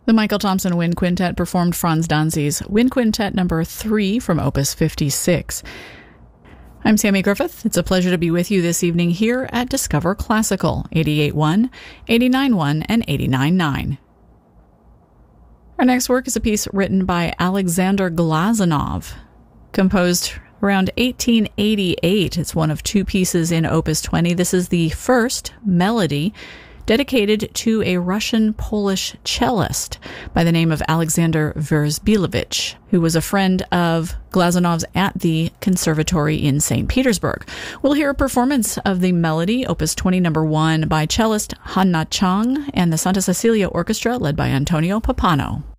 The Michael Thompson Wind Quintet performed Franz Danzi's Wind Quintet number 3 from Opus 56. I'm Sammy Griffith. It's a pleasure to be with you this evening here at Discover Classical, 88.1, 89.1, and 89.9. Our next work is a piece written by Alexander Glazunov, composed around 1888. It's one of two pieces in Opus 20. This is the first melody dedicated to a Russian-Polish cellist by the name of Alexander Verzbilovich, who was a friend of Glazunov's at the Conservatory in St. Petersburg. We'll hear a performance of the melody, Opus 20, number 1, by cellist Hanna Chang and the Santa Cecilia Orchestra, led by Antonio Pappano.